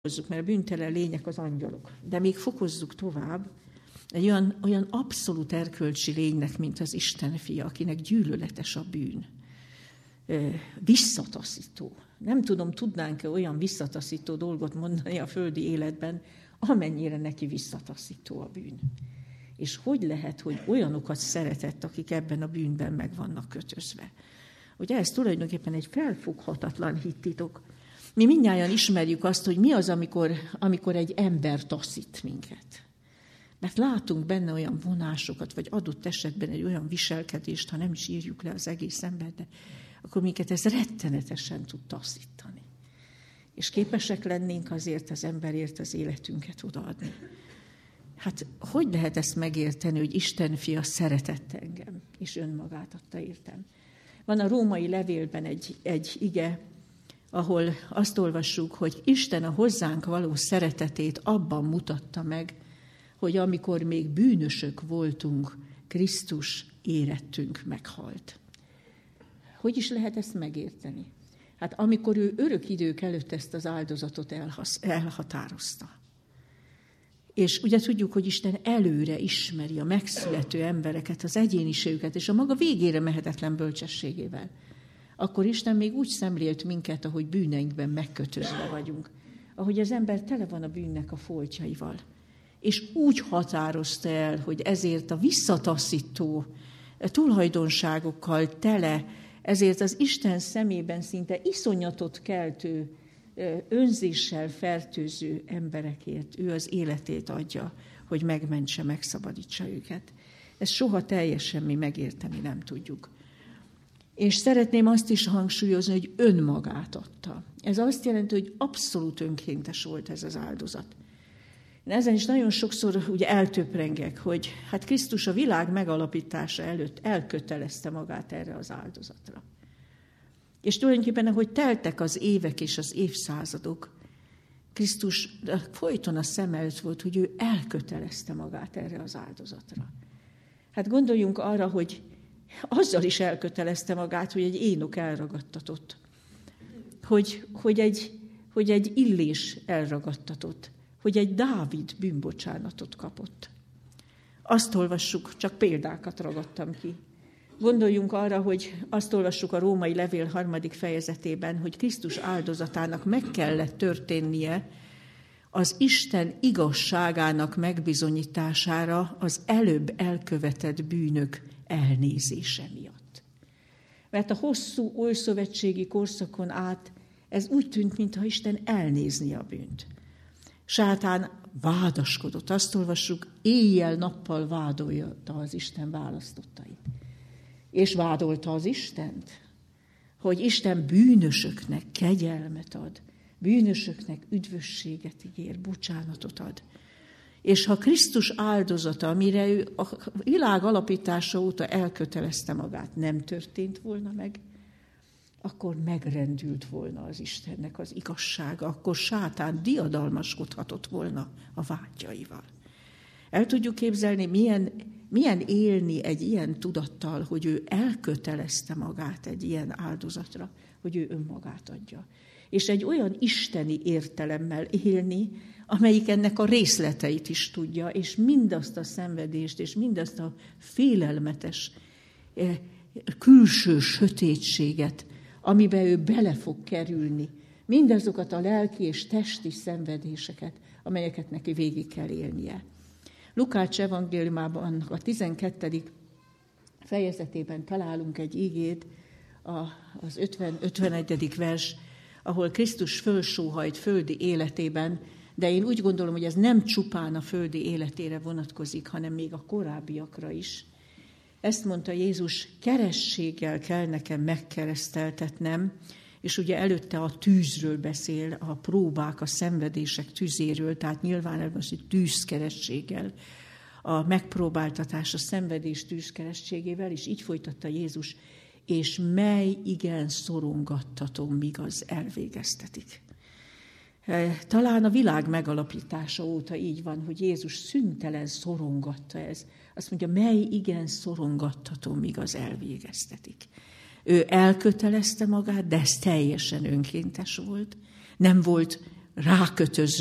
mert a bűntelen lények az angyalok. De még fokozzuk tovább, egy olyan abszolút erkölcsi lénynek, mint az Isten fia, akinek gyűlöletes a bűn. Visszataszító. Nem tudom, tudnánk-e olyan visszataszító dolgot mondani a földi életben, amennyire neki visszataszító a bűn. És hogy lehet, hogy olyanokat szeretett, akik ebben a bűnben meg vannak kötözve. Ugye ez tulajdonképpen egy felfoghatatlan hittitok. Mi mindnyájan ismerjük azt, hogy mi az, amikor egy ember taszít minket. Mert látunk benne olyan vonásokat, vagy adott esetben egy olyan viselkedést, ha nem is írjuk le az egész embert, de akkor minket ez rettenetesen tud taszítani. És képesek lennénk azért az emberért az életünket odaadni. Hát hogy lehet ezt megérteni, hogy Isten fia szeretett engem, és önmagát adta értem? Van a római levélben egy ige, ahol azt olvassuk, hogy Isten a hozzánk való szeretetét abban mutatta meg, hogy amikor még bűnösök voltunk, Krisztus érettünk meghalt. Hogy is lehet ezt megérteni? Hát amikor ő örök idők előtt ezt az áldozatot elhatározta. És ugye tudjuk, hogy Isten előre ismeri a megszülető embereket, az egyéniségüket, és a maga végére mehetetlen bölcsességével. Akkor Isten még úgy szemlélt minket, ahogy bűneinkben megkötözve vagyunk. Ahogy az ember tele van a bűnnek a foltjaival. És úgy határozta el, hogy ezért a visszataszító tulajdonságokkal tele, ezért az Isten szemében szinte iszonyatot keltő, önzéssel fertőző emberekért ő az életét adja, hogy megmentse, megszabadítsa őket. Ezt soha teljesen mi megérteni nem tudjuk. És szeretném azt is hangsúlyozni, hogy önmagát adta. Ez azt jelenti, hogy abszolút önkéntes volt ez az áldozat. Én ezen is nagyon sokszor ugye eltöprengek, hogy hát Krisztus a világ megalapítása előtt elkötelezte magát erre az áldozatra. És tulajdonképpen, ahogy teltek az évek és az évszázadok, Krisztus folyton a szem előtt volt, hogy ő elkötelezte magát erre az áldozatra. Hát gondoljunk arra, hogy azzal is elkötelezte magát, hogy egy Énok elragadtatott, hogy egy Illés elragadtatott, hogy egy Dávid bűnbocsánatot kapott. Azt olvassuk, csak példákat ragadtam ki. Gondoljunk arra, hogy azt olvassuk a római levél 3. fejezetében, hogy Krisztus áldozatának meg kellett történnie az Isten igazságának megbizonyítására az előbb elkövetett bűnök elnézése miatt. Mert a hosszú ószövetségi korszakon át ez úgy tűnt, mintha Isten elnézni a bűnt. Sátán vádaskodott, azt olvassuk, éjjel-nappal vádolta az Isten választottait. És vádolta az Istent, hogy Isten bűnösöknek kegyelmet ad, bűnösöknek üdvösséget ígér, bocsánatot ad. És ha Krisztus áldozata, amire ő a világ alapítása óta elkötelezte magát, nem történt volna meg, akkor megrendült volna az Istennek az igazsága, akkor Sátán diadalmaskodhatott volna a vágyaival. El tudjuk képzelni, milyen élni egy ilyen tudattal, hogy ő elkötelezte magát egy ilyen áldozatra, hogy ő önmagát adja. És egy olyan isteni értelemmel élni, amelyik ennek a részleteit is tudja, és mindazt a szenvedést, és mindazt a félelmetes, külső sötétséget, amiben ő bele fog kerülni, mindazokat a lelki és testi szenvedéseket, amelyeket neki végig kell élnie. Lukács evangéliumában a 12. fejezetében találunk egy igét, az 51. vers, ahol Krisztus fölsóhajt földi életében, de én úgy gondolom, hogy ez nem csupán a földi életére vonatkozik, hanem még a korábbiakra is. Ezt mondta Jézus, kerességgel kell nekem megkereszteltetnem, és ugye előtte a tűzről beszél, a próbák, a szenvedések tüzéről, tehát nyilván az, hogy tűzkerességgel, a megpróbáltatás, a szenvedés tűzkerességével, és így folytatta Jézus, és mely igen szorongattatom, míg az elvégeztetik. Talán a világ megalapítása óta így van, hogy Jézus szüntelen szorongatta ez. Azt mondja, mely igen szorongattatom, míg az elvégeztetik. Ő elkötelezte magát, de ez teljesen önkéntes volt. Nem volt rákötözve